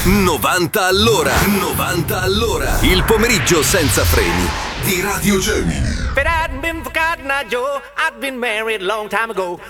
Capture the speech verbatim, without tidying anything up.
novanta all'ora. novanta all'ora. Il pomeriggio senza freni di Radio Gemini. If it hadn't been for Cotton Eye Joe, I'd been married a long time ago.